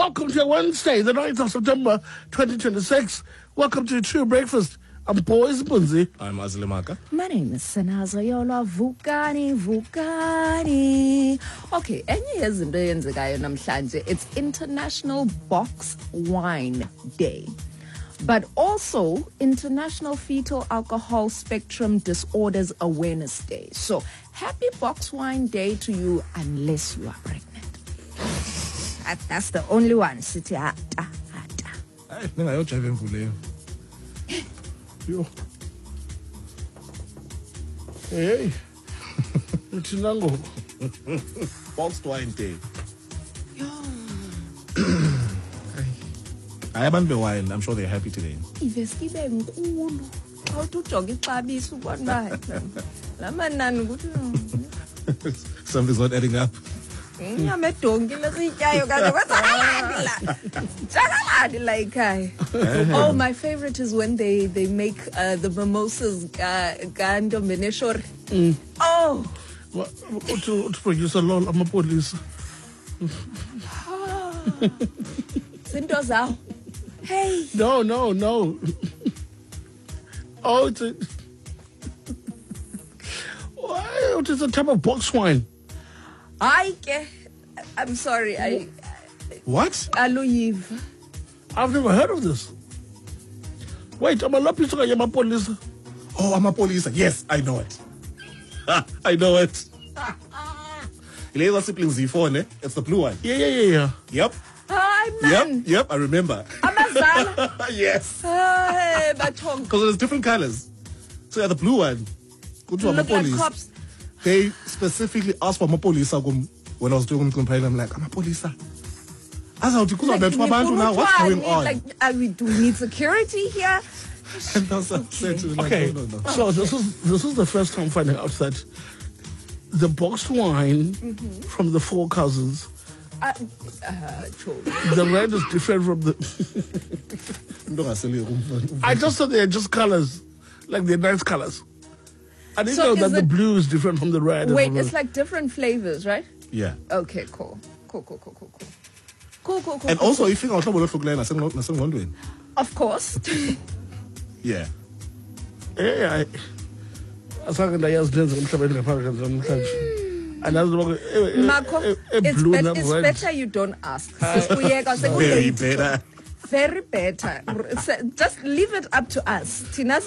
Welcome to Wednesday, the 9th of September, 2026. Welcome to True Breakfast. I'm Boys Bunzi. I'm Azlemaka. My name is Sanazo Yola Vukani. Okay, enye yezinto eyenzekayo namhlanje, it's International Box Wine Day. But also International Fetal Alcohol Spectrum Disorders Awareness Day. So, happy Box Wine Day to you unless you are pregnant. That's the only one. City hata. Ay, ningayo drive emvuleni. Yo. Hey. Utinango. Boxed Wine Day. Yo. I haven't been wine. I'm sure they're happy today. Iveskibe nkulu. Awuthi ujonga ixabiso ubona lamanani ukuthi Something's not adding up. Nyamedonki lesityayo kanti kwasaladi la ekhaya. Oh, my favorite is when they make the mimosas gandomination. Oh. To produce a lot of my police. Zinto zawo. Hey. No. Oh, it's a type of box wine. I'm sorry. What? Aloyiv. I've never heard of this. Wait, I'm a lot of police. Oh, I'm a police. Yes, I know it. I know it. It's the blue one. Yeah. Yep. Hi, man. Yep, I remember. Amazala. Yes. Hey, Batong. Because there's different colors. So yeah, the blue one. Go to Look police. like cops. They specifically asked for police when I was doing complaint. I'm like, I'm a police. Now, what's going on? Like, do we need security here? And I was Okay. No. So this is the first time finding out that the boxed wine from the Four Cousins, the red is different from the. I just thought they're just colors, like they're nice colors. I didn't know that the blue is different from the red. Wait, it's like different flavors, right? Yeah. Okay, cool. Cool. And also, if you think I'm wondering. Of course. Yeah. Yeah. Marco, it's better you don't ask. Very better. Very better. Just leave it up to us.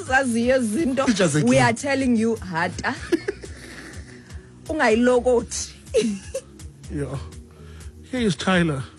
We are telling you, hata. Yeah. Here is Tyler.